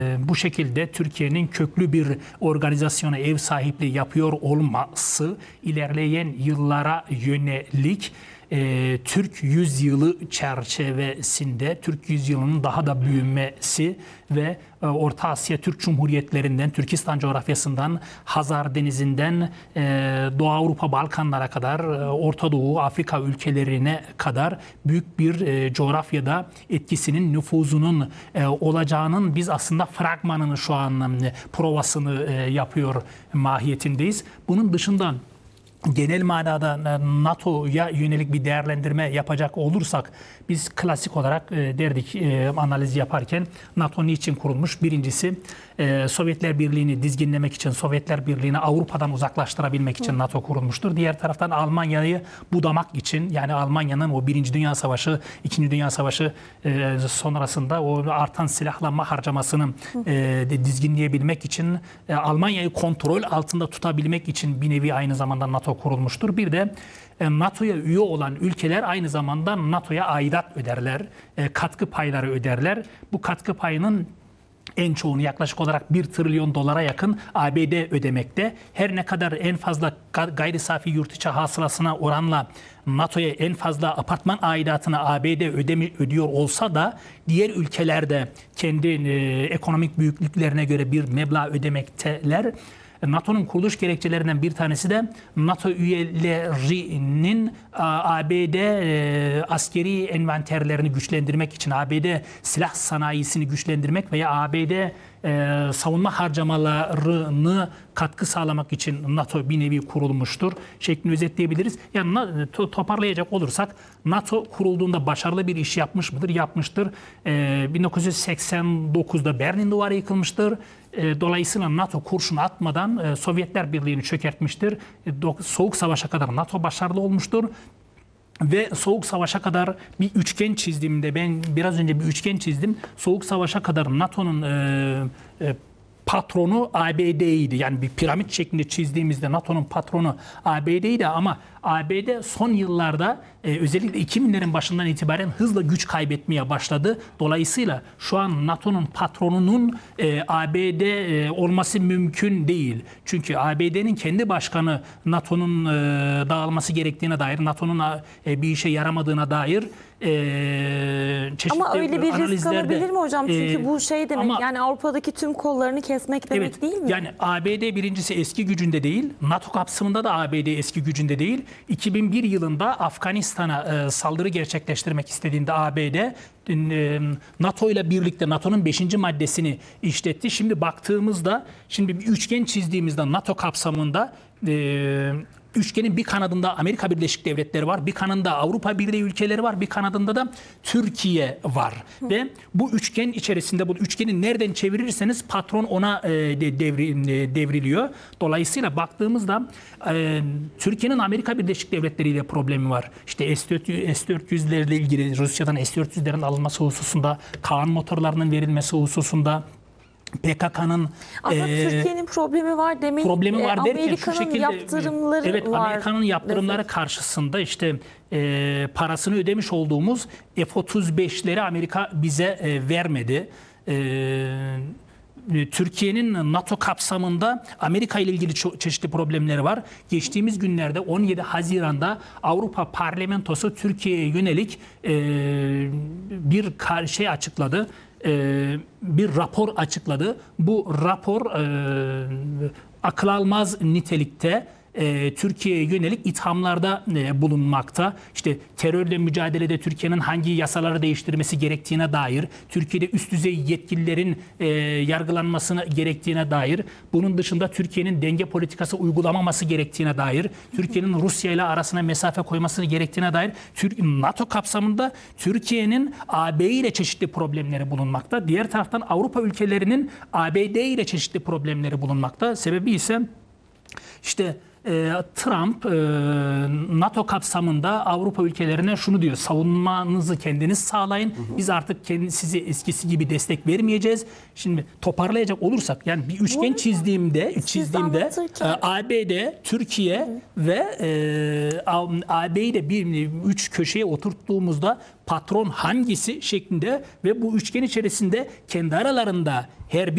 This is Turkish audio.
Bu şekilde Türkiye'nin köklü bir organizasyona ev sahipliği yapıyor olması ilerleyen yıllara yönelik Türk Yüzyılı çerçevesinde Türk Yüzyılı'nın daha da büyümesi ve Orta Asya Türk Cumhuriyetlerinden, Türkistan coğrafyasından, Hazar Denizi'nden Doğu Avrupa, Balkanlara kadar, Orta Doğu, Afrika ülkelerine kadar büyük bir coğrafyada etkisinin, nüfuzunun olacağının biz aslında fragmanını şu an provasını yapıyor mahiyetindeyiz. Bunun dışında genel manada NATO'ya yönelik bir değerlendirme yapacak olursak biz klasik olarak derdik analiz yaparken NATO niçin kurulmuş? Birincisi Sovyetler Birliği'ni dizginlemek için, Sovyetler Birliği'ni Avrupa'dan uzaklaştırabilmek için NATO kurulmuştur. Diğer taraftan Almanya'yı budamak için, yani Almanya'nın o Birinci Dünya Savaşı, İkinci Dünya Savaşı sonrasında o artan silahlanma harcamasını dizginleyebilmek için, Almanya'yı kontrol altında tutabilmek için bir nevi aynı zamanda NATO kurulmuştur. Bir de NATO'ya üye olan ülkeler aynı zamanda NATO'ya aidat öderler, katkı payları öderler. Bu katkı payının en çoğunu yaklaşık olarak 1 trilyon dolara yakın ABD ödemekte. Her ne kadar en fazla gayri safi yurt içi hasılasına oranla NATO'ya en fazla apartman aidatını ABD ödüyor olsa da diğer ülkelerde kendi ekonomik büyüklüklerine göre bir meblağ ödemekteler. NATO'nun kuruluş gerekçelerinden bir tanesi de NATO üyelerinin ABD askeri envanterlerini güçlendirmek için, ABD silah sanayisini güçlendirmek veya ABD savunma harcamalarını katkı sağlamak için NATO bir nevi kurulmuştur şeklini özetleyebiliriz. Yani toparlayacak olursak NATO kurulduğunda başarılı bir iş yapmış mıdır? Yapmıştır. 1989'da Berlin Duvarı yıkılmıştır. Dolayısıyla NATO kurşun atmadan Sovyetler Birliği'ni çökertmiştir. Soğuk Savaş'a kadar NATO başarılı olmuştur. Ve Soğuk Savaş'a kadar bir üçgen çizdiğimde, ben biraz önce bir üçgen çizdim. Soğuk Savaş'a kadar NATO'nun patronu ABD'ydi. Yani bir piramit şeklinde çizdiğimizde NATO'nun patronu ABD'ydi ama ABD son yıllarda özellikle 2000'lerin başından itibaren hızla güç kaybetmeye başladı. Dolayısıyla şu an NATO'nun patronunun ABD olması mümkün değil. Çünkü ABD'nin kendi başkanı NATO'nun dağılması gerektiğine dair, NATO'nun bir işe yaramadığına dair çeşitli ama öyle bir risk alabilir mi hocam? Çünkü bu şey demek, ama, yani Avrupa'daki tüm kollarını kesmek demek, evet, değil mi? Yani ABD birincisi eski gücünde değil. NATO kapsamında da ABD eski gücünde değil. 2001 yılında Afganistan'a saldırı gerçekleştirmek istediğinde ABD NATO ile birlikte NATO'nun 5. maddesini işletti. Şimdi baktığımızda, şimdi bir üçgen çizdiğimizde NATO kapsamında üçgenin bir kanadında Amerika Birleşik Devletleri var, bir kanadında Avrupa Birliği ülkeleri var, bir kanadında da Türkiye var. Ve bu üçgen içerisinde, bu üçgeni nereden çevirirseniz patron ona devriliyor. Dolayısıyla baktığımızda Türkiye'nin Amerika Birleşik Devletleri ile problemi var. İşte S-400'lerle ilgili, Rusya'dan S-400'lerin alınması hususunda, Kaan motorlarının verilmesi hususunda, PKK'nın aslında Türkiye'nin problemi var demeyin. Problemi var derken şu şekilde, yaptırımları evet, var. Amerika'nın yaptırımları karşısında işte parasını ödemiş olduğumuz F-35'leri Amerika bize vermedi. Türkiye'nin NATO kapsamında Amerika ile ilgili çeşitli problemleri var. Geçtiğimiz günlerde 17 Haziran'da Avrupa Parlamentosu Türkiye'ye yönelik bir şey açıkladı. Bir rapor açıkladı. Bu rapor akıl almaz nitelikte Türkiye'ye yönelik ithamlarda bulunmakta. İşte terörle mücadelede Türkiye'nin hangi yasaları değiştirmesi gerektiğine dair, Türkiye'de üst düzey yetkililerin yargılanmasına gerektiğine dair, bunun dışında Türkiye'nin denge politikası uygulamaması gerektiğine dair, Türkiye'nin Rusya ile arasına mesafe koyması gerektiğine dair, NATO kapsamında Türkiye'nin AB ile çeşitli problemleri bulunmakta. Diğer taraftan Avrupa ülkelerinin ABD ile çeşitli problemleri bulunmakta. Sebebi ise işte Trump NATO kapsamında Avrupa ülkelerine şunu diyor: savunmanızı kendiniz sağlayın. Biz artık size eskisi gibi destek vermeyeceğiz. Şimdi toparlayacak olursak, yani bir üçgen çizdiğimde ABD, Türkiye ve AB'yi de bir üç köşeye oturttuğumuzda patron hangisi şeklinde ve bu üçgen içerisinde kendi aralarında her bir